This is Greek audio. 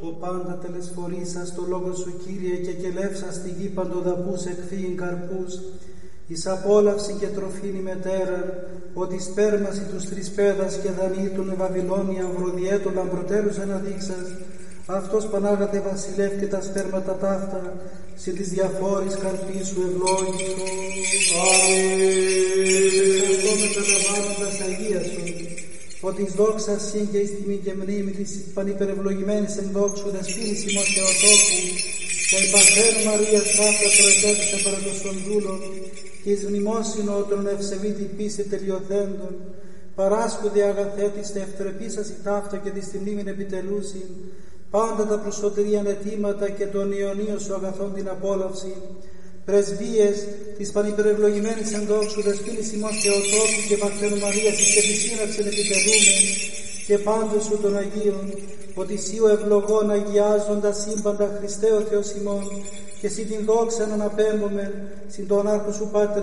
Ο πάντα τελεσφορήσας το λόγο σου, Κύριε, και κελεύσας στη γη παντοδαπούς εκφύειν καρπούς, εις απόλαυση και τροφήν η μετέρα, ότι σπέρμαση τους τρισπέδας και δανείτουν Βαβυλώνια βροδιέτο λαμπροτέρους αναδείξας, αυτός Πανάγαθε βασιλεύ και τα σπέρματα ταύτα, συν της διαφόρης καρπής σου ευλόγησο. Αμήν. Μεταλαμβάνοντας Αγία σου, ότι εις δόξα συν και εις τιμή και μνήμη της πανυπερευλογημένης εν δόξου δεσποίνης ημών Θεοτόκου και η Παρθένου Μαρίας ταύτα προετέθησε παρά το σονδούλο και εις μνημόσυνο των ευσεβήτη πίση τελειοθέντων παράσκουδε αγαθέτης τε ευτρεπίσας η ταύτα και της τη μνήμην επιτελούσιν πάντα τα προσωτηρίαν αιτήματα και των Ιωνίων σου αγαθών την απόλαυση, πρεσβείες της πανυπερευλογημένης εν δόξου δεσποίνης ημών Θεοτόκου και Παρθένου Μαρίας εις και της σύναψεν επιτελούμεν και πάντως σου των Αγίων, ότι σύ ο ευλογών αγιάζοντα σύμπαντα Χριστέ ο Θεός ημών και σύ την δόξαν αναπέμπομεν συν τον άρχο σου Πάτερ